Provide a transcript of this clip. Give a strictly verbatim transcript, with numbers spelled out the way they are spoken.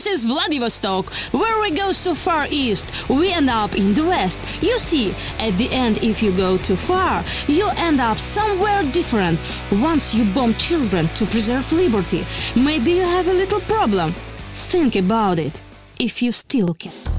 This is Vladivostok. Where we go so far east, we end up in the west. You see, at the end, if you go too far, you end up somewhere different. Once you bomb children to preserve liberty, maybe you have a little problem. Think about it, if you still can.